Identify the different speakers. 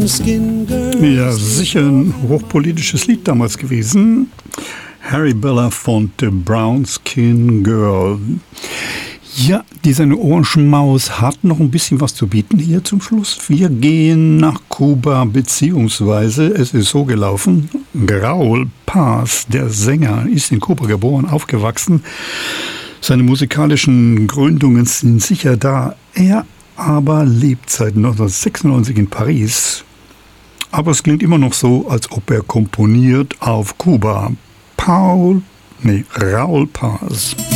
Speaker 1: Ja, sicher ein hochpolitisches Lied damals gewesen. Harry Belafonte, Brown Skin Girl. Ja, diese Ohrenschmaus hat noch ein bisschen was zu bieten hier zum Schluss. Wir gehen nach Kuba, beziehungsweise es ist so gelaufen, Raúl Paz, der Sänger, ist in Kuba geboren, aufgewachsen. Seine musikalischen Gründungen sind sicher da. Er aber lebt seit 1996 in Paris. Aber es klingt immer noch so, als ob er komponiert auf Kuba. Raúl Paz.